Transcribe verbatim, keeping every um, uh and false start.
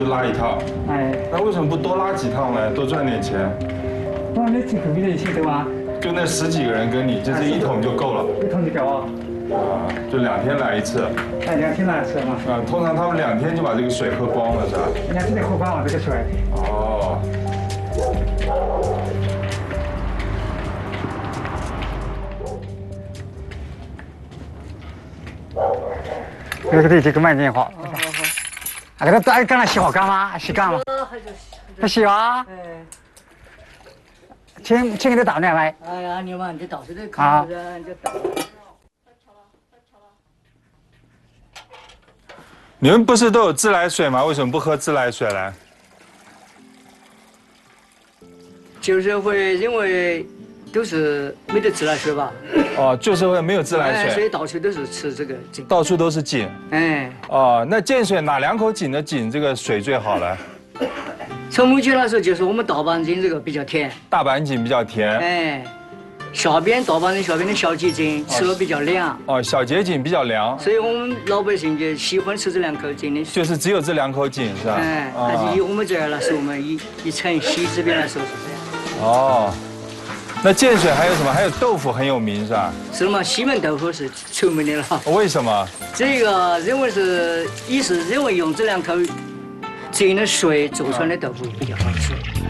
拉一趟。 哎， 那为什么不多拉几趟呢？多赚点钱。 那你这口比的行对吧？ 就那十几个人跟你，就这一桶就够了。 一桶就够啊。 啊，就两天来一次。 哎，两天来一次嘛。 啊，通常他们两天就把这个水喝光了，是吧？ 两天就喝光了这个水。 哦。 这个得这个买电话。好好好。啊，给他打，干了洗好干吗？洗干吗？不洗啊？哎。请请给他倒两杯。 哎呀，你嘛，你倒出来看着，你就倒。 你们不是都有自来水吗？为什么不喝自来水呢？ 就是会因为都是没得自来水吧？ 哦，就是会没有自来水， 哎、所以到处都是吃这个井， 到处都是井。 哎， 哦，那建水哪两口井的井这个水最好呢？ 从目前来说，就是我们大板井这个比较甜， 大板井比较甜。 哎，下边大板井下边的小结井吃了比较凉。 哦，小结井比较凉， 所以我们老百姓就喜欢吃这两口井的水。 就是只有这两口井是吧？ 哎，但是以我们这儿来说，我们以以城西这边来说是这样。 哦。 那建水还有什么？还有豆腐很有名是吧？ 是嘛，西门豆腐是出名的了。 为什么？ 这个认为是，也是认为用这两口井的水做出来的豆腐比较好吃。